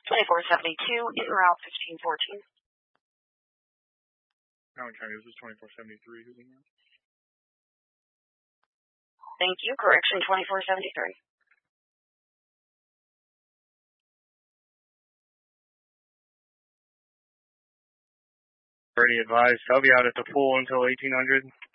2472, en route 1514. Howard County, this is 2473. Who's in there? Thank you. Correction 2473. Already advised. I'll be out at the pool until 1800.